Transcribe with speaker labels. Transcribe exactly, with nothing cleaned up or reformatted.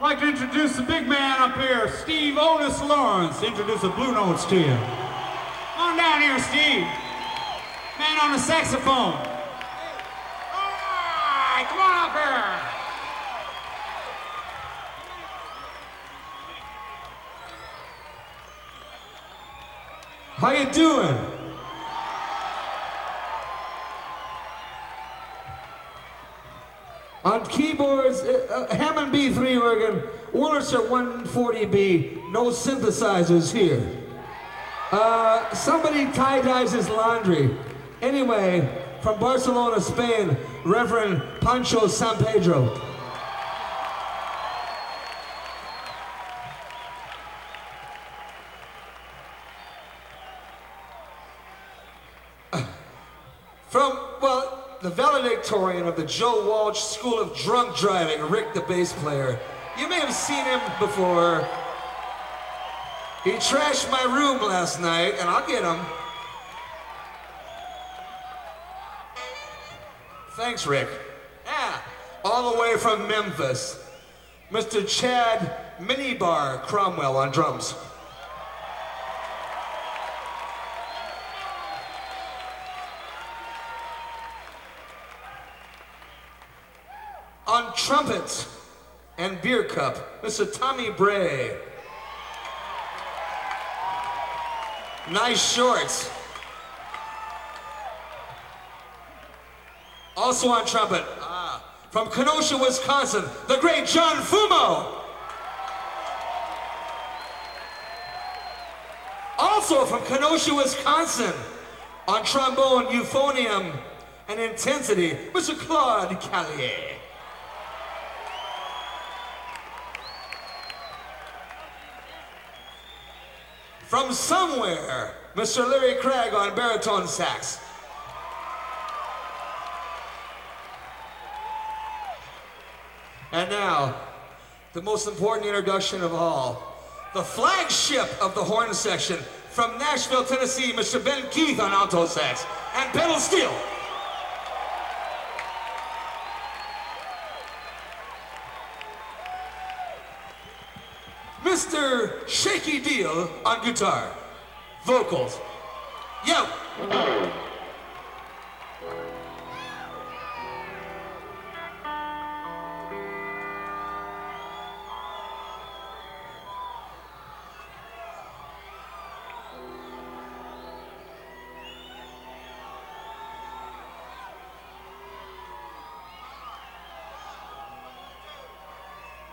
Speaker 1: I'd like to introduce the big man up here, Steve Otis Lawrence. Introduce the Blue Notes to you. Come on down here, Steve. Man on the saxophone. All right, come on up here.
Speaker 2: How you doing? On keyboards, uh, uh, Hammond B three organ, Wurlitzer one forty B, no synthesizers here. Uh, somebody tie-dyes his laundry. Anyway, from Barcelona, Spain, Reverend Pancho San Pedro. From, well, the valedictorian of the Joe Walsh School of Drunk Driving, Rick the bass player. You may have seen him before. He trashed my room last night, and I'll get him. Thanks, Rick. Yeah, all the way from Memphis. Mister Chad Minibar Cromwell on drums. On trumpet and beer cup, Mister Tommy Bray. Nice shorts. Also on trumpet, ah, from Kenosha, Wisconsin, the great John Fumo. Also from Kenosha, Wisconsin, on trombone, euphonium, and intensity, Mister Claude Callier. From somewhere, Mister Larry Craig on baritone sax. And now, the most important introduction of all, the flagship of the horn section, from Nashville, Tennessee, Mister Ben Keith on alto sax and pedal steel. Mister Shaky Deal on guitar, vocals. Yo!